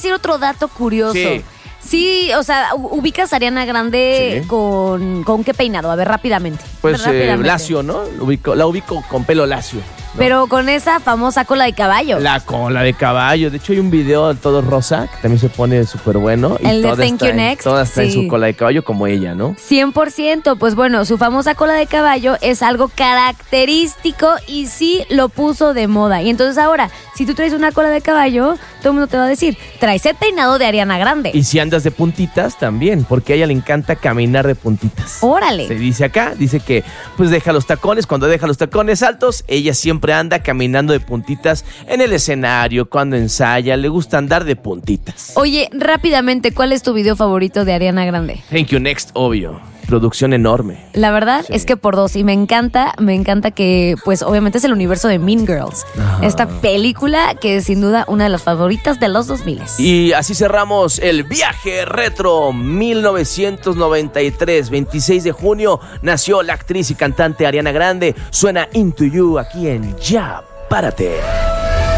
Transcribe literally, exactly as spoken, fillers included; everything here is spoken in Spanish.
decir otro dato curioso. Sí. Sí, o sea, ubicas a Ariana Grande Sí. con, con qué peinado, a ver, rápidamente. Pues eh, rápidamente. lacio, ¿no? La ubico, la ubico con pelo lacio, ¿no? Pero con esa famosa cola de caballo. La cola de caballo. De hecho, hay un video todo rosa que también se pone súper bueno. Y El de todas Thank You traen- Next, Todas traen sí. su cola de caballo como ella, ¿no? cien por ciento, pues bueno, su famosa cola de caballo es algo característico y sí lo puso de moda. Y entonces ahora, si tú traes una cola de caballo, todo el mundo te va a decir, traes el peinado de Ariana Grande. Y si andas de puntitas, también, porque a ella le encanta caminar de puntitas. Órale. Se dice acá, dice que pues deja los tacones, cuando deja los tacones altos, ella siempre anda caminando de puntitas en el escenario, cuando ensaya, le gusta andar de puntitas. Oye, rápidamente, ¿cuál es tu video favorito de Ariana Grande? Thank You Next, obvio. Producción enorme. La verdad Sí. es que por dos. Y me encanta, me encanta que, pues, obviamente es el universo de Mean Girls. Ajá. Esta película que es sin duda una de las favoritas de los dos mil. Y así cerramos el viaje retro mil novecientos noventa y tres. veintiséis de junio nació la actriz y cantante Ariana Grande. Suena Into You aquí en Ya Párate.